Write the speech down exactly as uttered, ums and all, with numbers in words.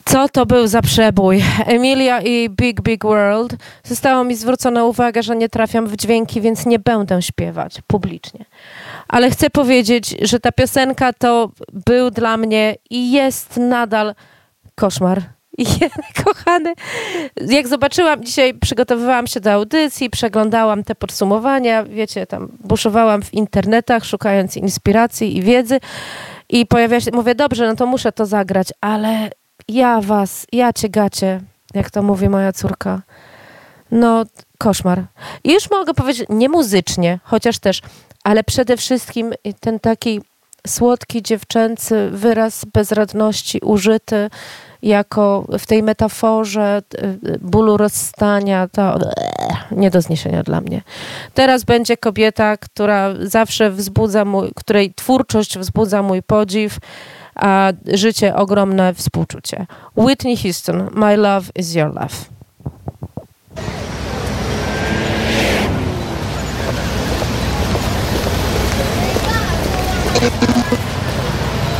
Co to był za przebój? Emilia i Big Big World. Zostało mi zwrócona uwaga, że nie trafiam w dźwięki, więc nie będę śpiewać publicznie. Ale chcę powiedzieć, że ta piosenka to był dla mnie i jest nadal koszmar. I kochany, jak zobaczyłam, dzisiaj przygotowywałam się do audycji, przeglądałam te podsumowania, wiecie, tam buszowałam w internetach, szukając inspiracji i wiedzy i pojawia się, mówię, dobrze, no to muszę to zagrać, ale ja was, ja cię gacie, jak to mówi moja córka, no koszmar. I już mogę powiedzieć, nie muzycznie, chociaż też, ale przede wszystkim ten taki słodki, dziewczęcy wyraz bezradności użyty jako w tej metaforze bólu rozstania, to nie do zniesienia dla mnie. Teraz będzie kobieta, która zawsze wzbudza mój, której twórczość wzbudza mój podziw, a życie ogromne współczucie. Whitney Houston, My Love Is Your Love.